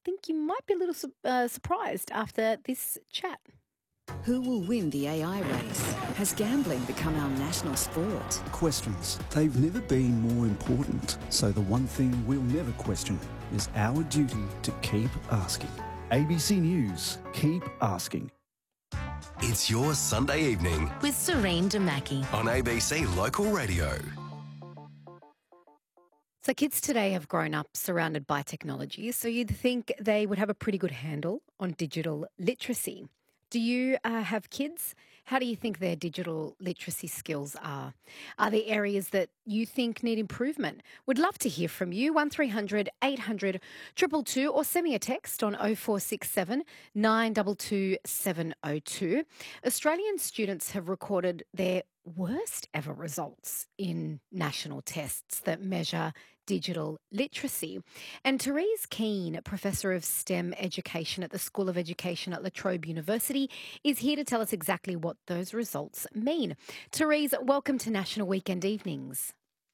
think you might be a little surprised after this chat. Who will win the AI race? Has gambling become our national sport? Questions. They've never been more important. So the one thing we'll never question is our duty to keep asking. ABC News. Keep asking. It's your Sunday evening with Serene Demaki on ABC Local Radio. So kids today have grown up surrounded by technology, so you'd think they would have a pretty good handle on digital literacy. Do you have kids? How do you think their digital literacy skills are? Are there areas that you think need improvement? Would love to hear from you. 1300 800 222 or send me a text on 0467 922 702. Australian students have recorded their worst ever results in national tests that measure digital literacy. And Therese Keane, Professor of STEM Education at the School of Education at La Trobe University, is here to tell us exactly what those results mean. Therese, welcome to National Weekend Evenings.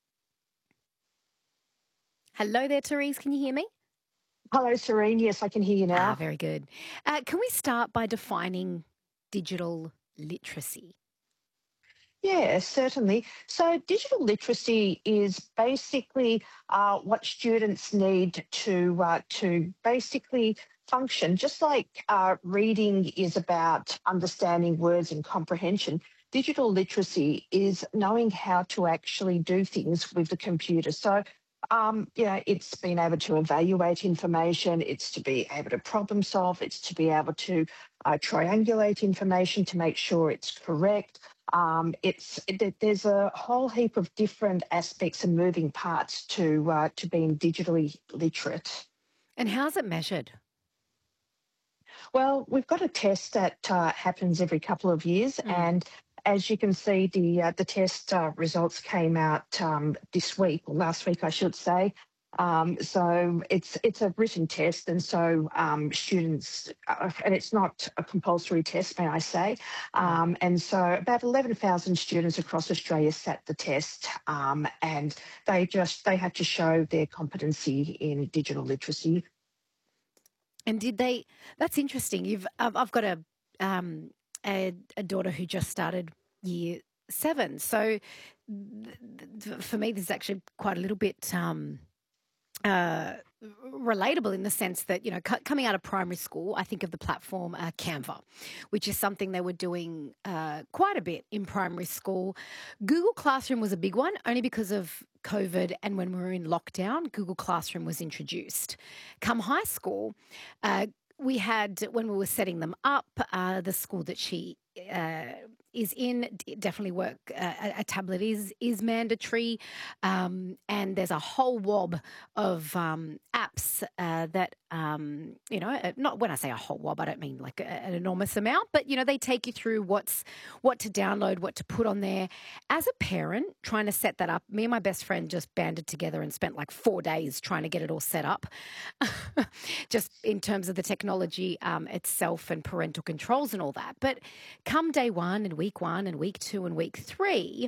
Hello there, Therese. Can you hear me? Hello, Serene. Yes, I can hear you now. Very good. Can we start by defining digital literacy? Yeah, certainly. So digital literacy is basically what students need to basically function. Just like reading is about understanding words and comprehension, digital literacy is knowing how to actually do things with the computer. So it's being able to evaluate information, it's to be able to problem solve, it's to be able to triangulate information to make sure it's correct. There's a whole heap of different aspects and moving parts to being digitally literate. And how's it measured? Well, we've got a test that happens every couple of years, and as you can see, the test results came out this week, or last week, I should say. So it's a written test, and so students, and it's not a compulsory test, may I say. And so about 11,000 students across Australia sat the test, and they had to show their competency in digital literacy. And did they? That's interesting. I've got a daughter who just started year 7. So for me, this is actually quite a little bit relatable in the sense that, coming out of primary school, I think of the platform Canva, which is something they were doing quite a bit in primary school. Google Classroom was a big one, only because of COVID, and when we were in lockdown, Google Classroom was introduced. Come high school, we had, when we were setting them up, the school that she is in, definitely work, a tablet is mandatory, and there's a whole wob of apps that, not when I say a whole wob, I don't mean like an enormous amount, but, they take you through what to download, what to put on there. As a parent, trying to set that up, me and my best friend just banded together and spent like 4 days trying to get it all set up, just in terms of the technology itself and parental controls and all that. But come day one and week 1 and week 2 and week 3,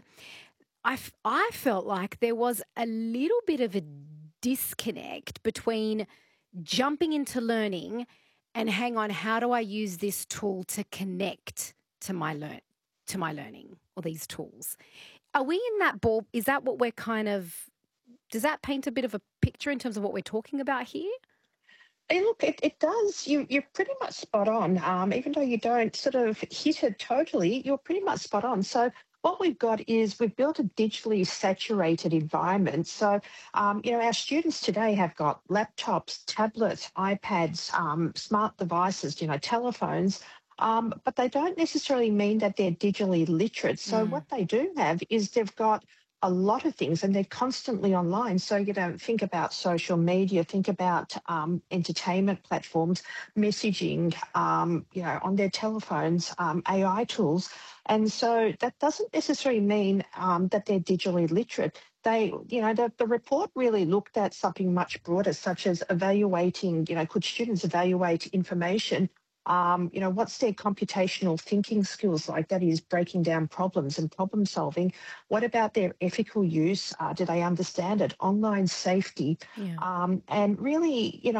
I felt like there was a little bit of a disconnect between jumping into learning and hang on, how do I use this tool to connect to my learning, or these tools? Are we in that ball? Is that what we're does that paint a bit of a picture in terms of what we're talking about here? Hey, look, it does. You're pretty much spot on. Even though you don't sort of hit it totally, you're pretty much spot on. So what we've got is we've built a digitally saturated environment. So, our students today have got laptops, tablets, iPads, smart devices, telephones, but they don't necessarily mean that they're digitally literate. So what they do have is they've got a lot of things, and they're constantly online. So, think about social media, think about entertainment platforms, messaging, on their telephones, AI tools. And so that doesn't necessarily mean that they're digitally literate. The report really looked at something much broader, such as evaluating, could students evaluate information what's their computational thinking skills like? That is breaking down problems and problem solving. What about their ethical use? Do they understand it? Online safety. Yeah. And really,